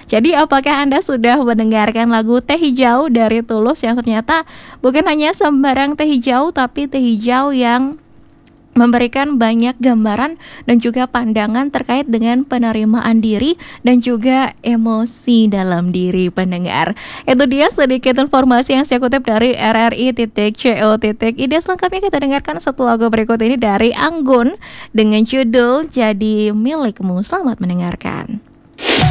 Jadi apakah Anda sudah mendengarkan lagu Teh Hijau dari Tulus yang ternyata bukan hanya sembarang teh hijau, tapi teh hijau yang memberikan banyak gambaran dan juga pandangan terkait dengan penerimaan diri dan juga emosi dalam diri pendengar. Itu dia sedikit informasi yang saya kutip dari RRI.co.id. Selengkapnya kita dengarkan satu lagu berikut ini dari Anggun dengan judul Jadi Milikmu. Selamat mendengarkan.